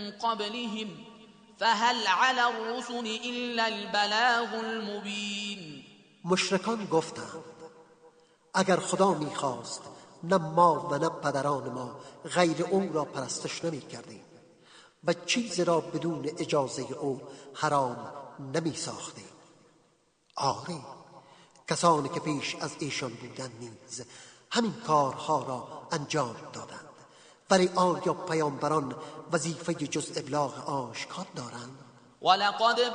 قبلهم فهل على الرسل إلا البلاغ المبين. مشرکان گفتند اگر خدا می‌خواست نه ما و نه پدران ما غیر او را پرستش نمی‌کردیم و چیزی را بدون اجازه او حرام نمی‌ساختیم. آری کسانی که پیش از ایشان بودند نیز همین کارها را انجام دادند، ولی آیا پیامبران وظیفه جز ابلاغ آشکار دارند؟ ولقد